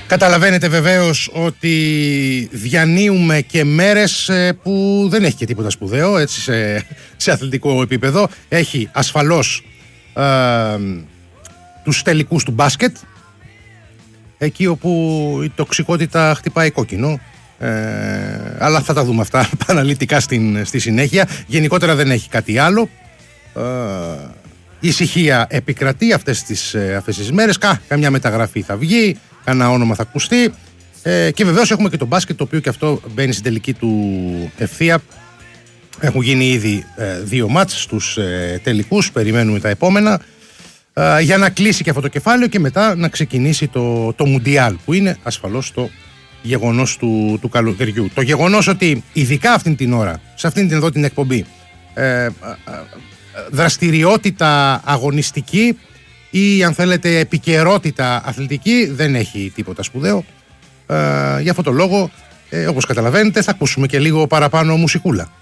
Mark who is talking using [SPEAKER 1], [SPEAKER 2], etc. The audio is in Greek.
[SPEAKER 1] Καταλαβαίνετε βεβαίως ότι διανύουμε και μέρες που δεν έχει και τίποτα σπουδαίο έτσι, σε αθλητικό επίπεδο. Έχει ασφαλώς τους τελικούς του μπάσκετ, εκεί όπου η τοξικότητα χτυπάει κόκκινο, αλλά θα τα δούμε αυτά αναλυτικά στη συνέχεια. Γενικότερα δεν έχει κάτι άλλο. Η ησυχία επικρατεί αυτές τις μέρες. Καμιά μεταγραφή θα βγει, κανένα όνομα θα ακουστεί, και βεβαίως έχουμε και το μπάσκετ, το οποίο και αυτό μπαίνει στην τελική του ευθεία. Έχουν γίνει ήδη 2 μάτς στους τελικούς, περιμένουμε τα επόμενα για να κλείσει και αυτό το κεφάλαιο και μετά να ξεκινήσει το Μουντιάλ, που είναι ασφαλώς το γεγονός του καλοκαιριού. Το γεγονός ότι ειδικά αυτήν την ώρα, σε αυτήν εδώ την εκπομπή, δραστηριότητα αγωνιστική ή αν θέλετε επικαιρότητα αθλητική δεν έχει τίποτα σπουδαίο. Γι' αυτό το λόγο, όπως καταλαβαίνετε, θα ακούσουμε και λίγο παραπάνω μουσικούλα.